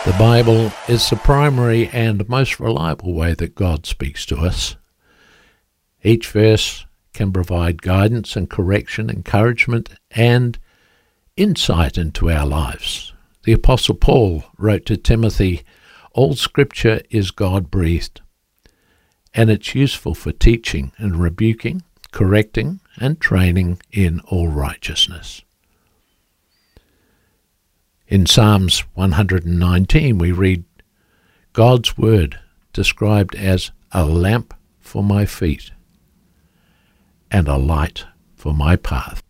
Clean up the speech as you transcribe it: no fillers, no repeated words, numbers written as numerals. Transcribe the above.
The Bible is the primary and most reliable way that God speaks to us. Each verse can provide guidance and correction, encouragement and insight into our lives. The Apostle Paul wrote to Timothy, "All Scripture is God-breathed, and it's useful for teaching and rebuking, correcting and training in all righteousness." In Psalms 119 we read, "God's word described as a lamp for my feet and a light for my path."